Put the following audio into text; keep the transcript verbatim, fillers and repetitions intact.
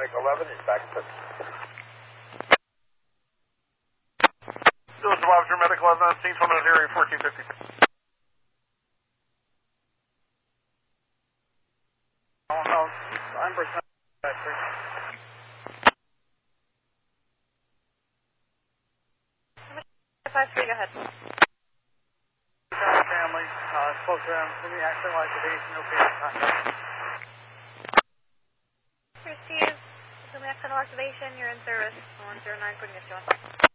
Medical eleven is back in touch. Village of Officer Medical eleven on scene, phone on area fourteen fifty. Oh no, I'm percent. five three, go ahead. Family, uh, spoke to them, for the accidental activation, no patient contact. Received. Assuming accidental activation, you're in service. one zero nine, putting this to one.